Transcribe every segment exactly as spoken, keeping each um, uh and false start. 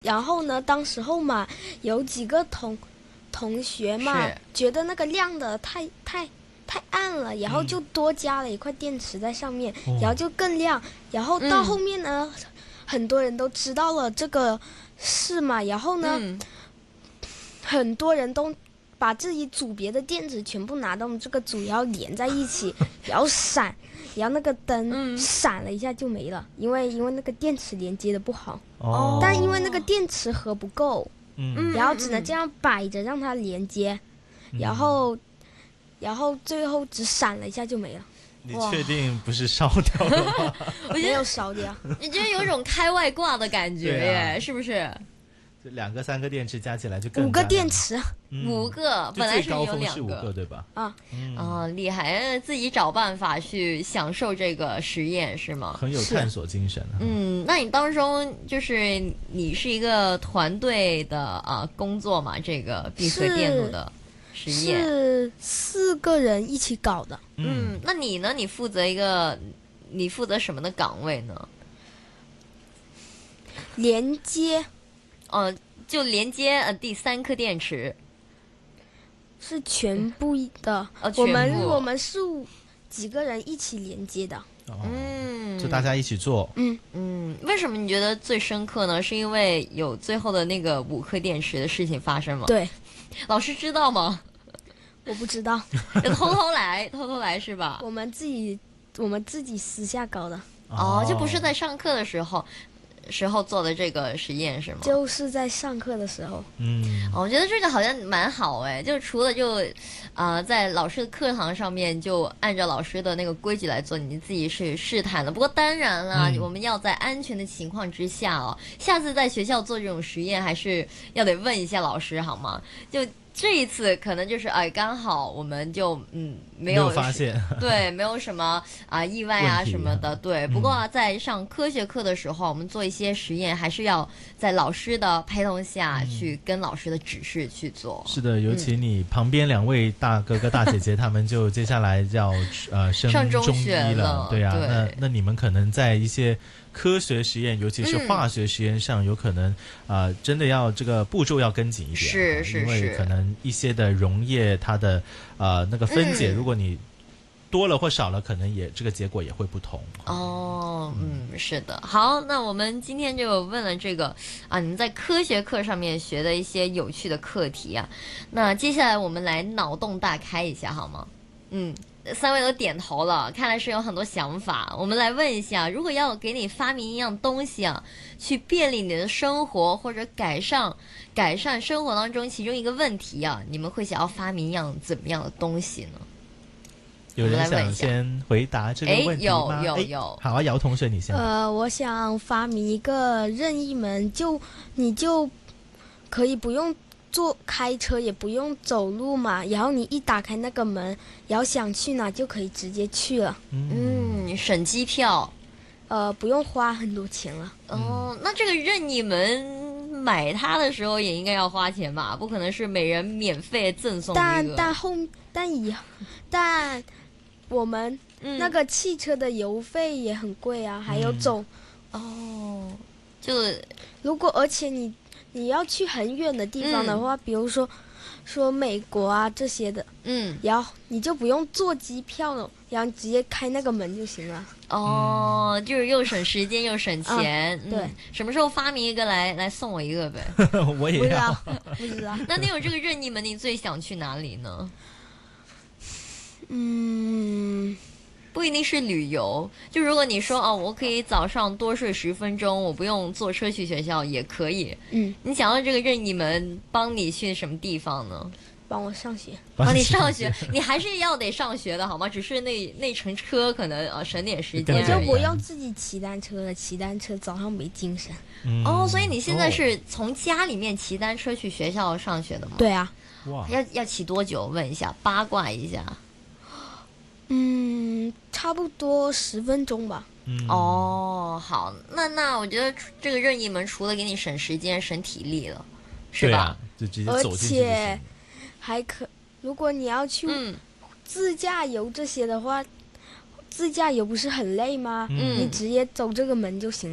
然后呢，当时候嘛，有几个同同学嘛，觉得那个亮的太太太暗了，然后就多加了一块电池在上面，嗯、然后就更亮。然后到后面呢，嗯、很多人都知道了这个事嘛，然后呢，嗯、很多人都把自己组别的电池全部拿到我们这个组，然后连在一起，然后闪。然后那个灯闪了一下就没了，嗯、因为因为那个电池连接的不好，哦，但因为那个电池盒不够，嗯，然后只能这样摆着让它连接，嗯、然后，然后最后只闪了一下就没了。 你确定不是烧掉了吗？ 我没有烧掉， 你觉得有种开外挂的感觉耶，啊、是不是？ 就两个三个电池加起来就更五个电池， 嗯、五个，本来是有两个，五个对吧？ 啊， 嗯、哦，厉害，自己找办法去享受这个实验是吗？ 很有探索精神、啊。 嗯，那你当中就是你是一个团队的啊工作嘛？这个闭合电路的实验是四个人一起搞的。 嗯，那你呢？你负责一个，你负责什么的岗位呢？ 连接。 呃，就连接呃第三颗电池， 是全部的。 哦、 我们我们是几个人一起连接的。 哦、嗯，就大家一起做。 嗯嗯，为什么你觉得最深刻呢？是因为有最后的那个五颗电池的事情发生吗？ 对， 老师知道吗？ 我不知道， 偷偷来，偷偷来是吧？ 我们自己我们自己私下搞的。 哦，就不是在上课的时候。时候做的这个实验是吗？ 就是在上课的时候。 嗯，我觉得这个好像蛮好哎，就除了就，呃，在老师的课堂上面就按照老师的那个规矩来做，你自己是试探的。不过当然了，嗯、我们要在安全的情况之下哦，下次在学校做这种实验还是要得问一下老师好吗？就。这一次可能就是哎，刚好我们就嗯没有, 没有发现， 对，没有什么啊意外啊什么的，对。不过、啊嗯、在上科学课的时候，我们做一些实验，还是要在老师的陪同下去跟老师的指示去做。 是的，尤其你旁边两位大哥哥大姐姐，他们就接下来要呃升中医了，对啊， 对那那你们可能在一些。科学实验，尤其是化学实验上，嗯、有可能啊、呃，真的要这个步骤要跟紧一点， 是是是， 因为可能一些的溶液它的呃那个分解，嗯、如果你多了或少了，可能也这个结果也会不同。 哦，嗯，是的。好，那我们今天就问了这个啊，你们在科学课上面学的一些有趣的课题啊，那接下来我们来脑洞大开一下好吗？嗯。三位都点头了，看来是有很多想法。我们来问一下，如果要给你发明一样东西啊，去便利你的生活或者改善改善生活当中其中一个问题啊，你们会想要发明一样怎么样的东西呢？ 有人想先回答这个问题吗？ 有有有。 好啊，姚同学你先。 呃，我想发明一个任意门，就你就可以不用。坐开车也不用走路嘛，然后你一打开那个门，然后想去哪就可以直接去了。 嗯，省机票， 呃，不用花很多钱了。 哦，那这个任意门买它的时候也应该要花钱吧？不可能是每人免费赠送一个。 但但后但以但我们那个汽车的油费也很贵啊，嗯、还有走。 哦，就如果而且你。你要去很远的地方的话，嗯、比如说，说美国啊这些的， 嗯， 然后你就不用坐机票了，然后直接开那个门就行了。 哦，嗯、就是又省时间又省钱。 啊、对、嗯， 什么时候发明一个来来送我一个呗？ 我也要， 不知道。 那你有这个任意门，你最想去哪里呢？ 嗯。 不一定是旅游，就如果你说哦，我可以早上多睡十分钟，我不用坐车去学校也可以。 嗯， 你想要这个任意门帮你去什么地方呢？ 帮我上学， 帮你上学，你还是要得上学的好吗？只是那那程车可能呃省点时间。 我就不用自己骑单车了，骑单车早上没精神。 嗯、哦，所以你现在是从家里面骑单车去学校上学的吗？ 对啊。 哇，要要骑多久？问一下，八卦一下。 嗯，差不多十分钟吧。 嗯、哦，好，那那我觉得这个任意门除了给你省时间、省体力了，是吧？ 啊、就直接走进去就行。 而且还可，如果你要去自驾游这些的话，嗯、自驾游不是很累吗？嗯、你直接走这个门就行了。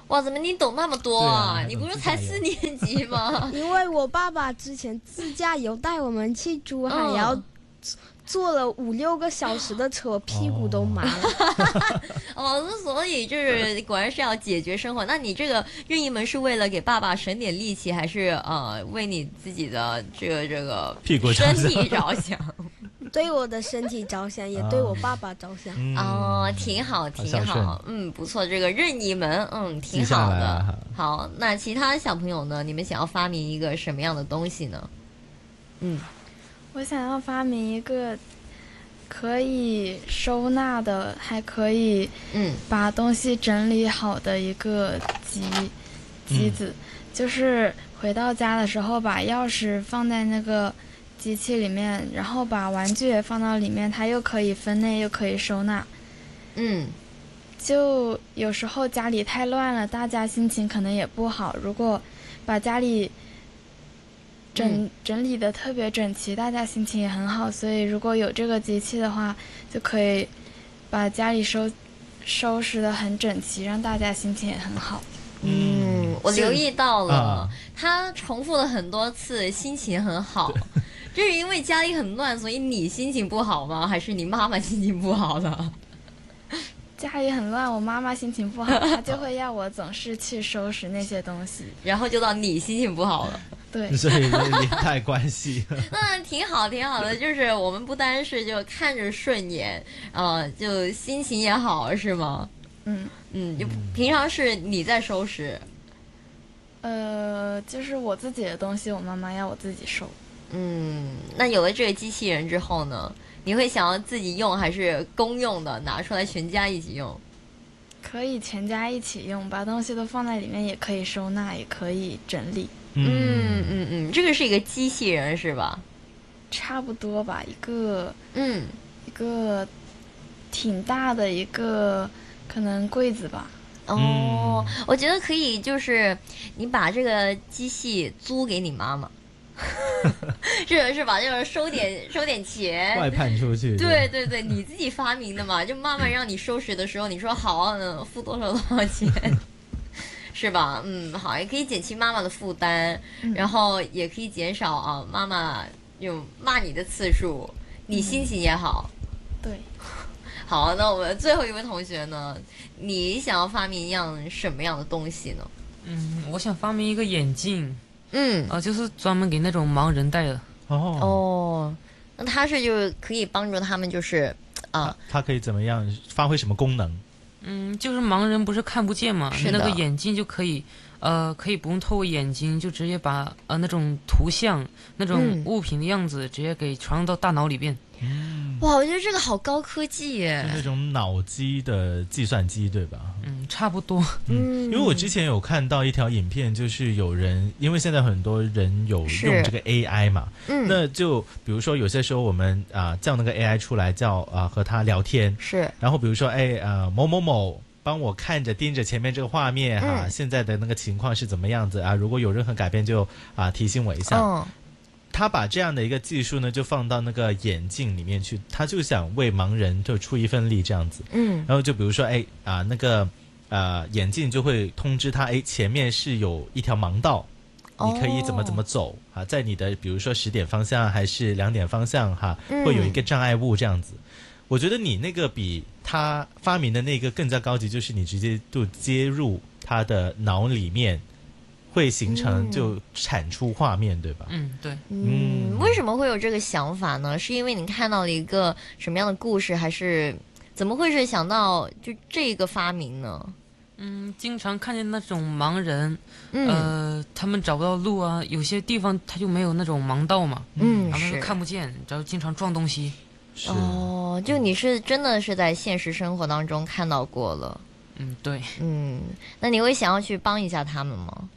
哇，怎么你懂那么多啊？ 啊你不是才四年级吗？ 因为我爸爸之前自驾游带我们去珠海， 嗯、 然后坐了五六个小时的车，屁股都麻了。 哦，所以就是果然是要解决生活。那你这个任意门是为了给爸爸省点力气，还是呃为你自己的这个这个屁股身体着想？ 对我的身体着想，也对我爸爸着想。 嗯、 哦，挺好，挺好，嗯，不错，这个任意门，嗯，挺好的。好，那其他小朋友呢？你们想要发明一个什么样的东西呢？嗯， 我想要发明一个可以收纳的，还可以嗯把东西整理好的一个机机子，嗯、就是回到家的时候把钥匙放在那个机器里面，然后把玩具也放到里面，它又可以分类又可以收纳。 嗯， 就有时候家里太乱了，大家心情可能也不好。如果把家里整、嗯、整理的特别整齐，大家心情也很好。所以如果有这个机器的话，就可以把家里收收拾的很整齐，让大家心情也很好。 嗯，我留意到了，他重复了很多次，心情很好。这是因为家里很乱，所以你心情不好吗？还是你妈妈心情不好了？ 家里很乱，我妈妈心情不好，她就会要我总是去收拾那些东西， 然后就到你心情不好了。 对， 所以连带关系。 那挺好，挺好的。就是我们不单是就看着顺眼，呃，就心情也好，是吗？ 嗯嗯，就平常是你在收拾。 呃，就是我自己的东西，我妈妈要我自己收。 嗯，那有了这个机器人之后呢，你会想要自己用还是公用的，拿出来全家一起用？ 可以全家一起用，把东西都放在里面，也可以收纳，也可以整理。 嗯嗯嗯，这个是一个机器人是吧？ 差不多吧，一个嗯， 一个挺大的一个可能柜子吧。 哦，嗯、我觉得可以，就是你把这个机器租给你妈妈。是是吧？就是收点收点钱， 外判出去。 对对对，你自己发明的嘛，就妈妈让你收拾的时候，你说好，嗯，付多少多少钱，是吧？嗯，好，也可以减轻妈妈的负担，嗯、然后也可以减少啊妈妈有骂你的次数，你心情也好。 嗯、对。 好，那我们最后一位同学呢？你想要发明一样什么样的东西呢？ 嗯，我想发明一个眼镜。 嗯， 啊、呃，就是专门给那种盲人戴的。 哦哦，那它是就是可以帮助他们，就是啊， 它可以怎么样发挥什么功能？ 嗯，就是盲人不是看不见嘛，那个眼镜就可以，呃，可以不用透过眼睛，就直接把呃那种图像、那种物品的样子、嗯、直接给传入到大脑里边。 嗯， 哇，我觉得这个好高科技耶！ 就那种脑机的计算机，对吧？ 嗯，差不多。 嗯，因为我之前有看到一条影片，就是有人，因为现在很多人有用这个 A I 嘛，嗯，那就比如说有些时候我们啊、呃、叫那个 A I 出来叫啊、呃、和他聊天， 是， 然后比如说哎呃某某某。帮我看着盯着前面这个画面哈、啊嗯，现在的那个情况是怎么样子啊？如果有任何改变就啊提醒我一下。嗯，他把这样的一个技术呢，就放到那个眼镜里面去，他就想为盲人就出一份力这样子。嗯，然后就比如说哎啊那个呃眼镜就会通知他哎前面是有一条盲道，哦、你可以怎么怎么走啊，在你的比如说十点方向还是两点方向哈、啊，会有一个障碍物这样子。我觉得你那个比他发明的那个更加高级，就是你直接就接入他的脑里面，会形成就产出画面，嗯、对吧？ 嗯，对。 嗯，为什么会有这个想法呢？是因为你看到了一个什么样的故事，还是怎么会是想到就这个发明呢？ 嗯，经常看见那种盲人，嗯、呃，他们找不到路啊，有些地方他就没有那种盲道嘛， 嗯， 他们看不见，然后经常撞东西。 哦，就你是真的是在现实生活当中看到过了。 嗯，对。 嗯，那你会想要去帮一下他们吗？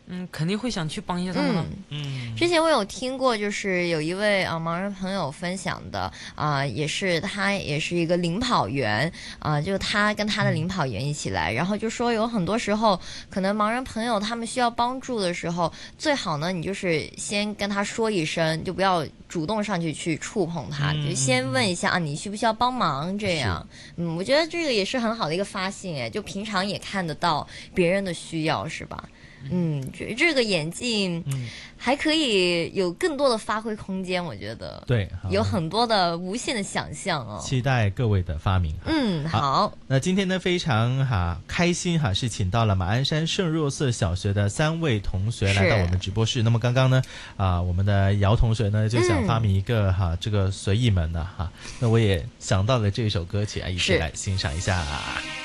嗯，肯定会想去帮一下他们。 嗯，之前我有听过，就是有一位啊盲人朋友分享的啊，也是他也是一个领跑员啊，就他跟他的领跑员一起来，然后就说有很多时候可能盲人朋友他们需要帮助的时候，最好呢你就是先跟他说一声，就不要主动上去去触碰他，就先问一下啊你需不需要帮忙这样。嗯，我觉得这个也是很好的一个发现哎，就平常也看得到别人的需要是吧？嗯，这这个眼镜还可以有更多的发挥空间，我觉得对， 有很多的无限的想象哦。 期待各位的发明。 嗯，好。 好，那今天呢非常哈开心哈，是请到了马鞍山圣若瑟小学的三位同学来到我们直播室。那么刚刚呢啊、呃，我们的姚同学呢就想发明一个、嗯、哈这个随意门呢哈，那我也想到了这首歌曲啊，一起来欣赏一下。